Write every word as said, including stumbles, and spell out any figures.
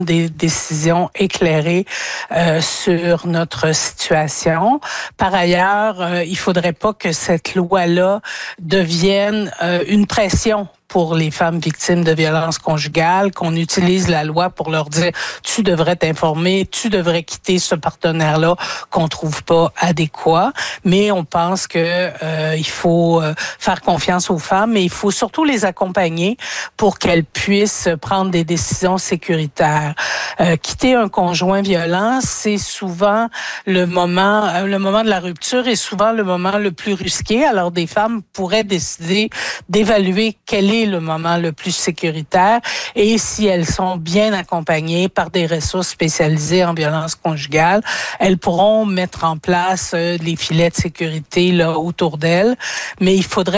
des décisions éclairées euh, sur notre situation. Par ailleurs, euh, il faudrait pas que cette loi-là devienne euh, une pression pour les femmes victimes de violences conjugales, qu'on utilise la loi pour leur dire « tu devrais t'informer, tu devrais quitter ce partenaire-là qu'on trouve pas adéquat ». Mais on pense que euh, il faut euh, faire confiance aux femmes, mais il faut surtout les accompagner pour qu'elles puissent prendre des décisions sécuritaires. Euh, quitter un conjoint violent, c'est souvent le moment, euh, le moment de la rupture est souvent le moment le plus risqué. Alors des femmes pourraient décider d'évaluer quel est le moment le plus sécuritaire et si elles sont bien accompagnées par des ressources spécialisées en violence conjugale, elles pourront mettre en place euh, les filets de sécurité là autour d'elles. Mais il faudrait